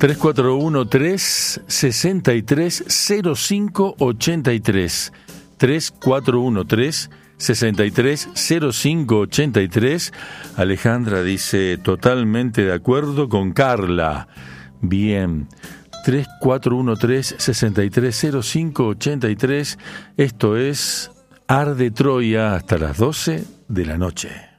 3413-630583. 3413-630583. Alejandra dice, totalmente de acuerdo con Carla. Bien. 3413-630583. Esto es Arde Troya hasta las 12 de la noche.